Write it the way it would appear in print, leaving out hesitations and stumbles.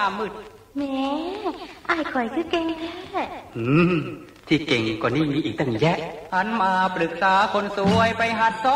มืดแม่อ้ายข่อยคือเก่งแท้ที่เก่งกว่านี้มีอีกตั้งแยะหันมาปรึกษาคนสวยไปหัดสอน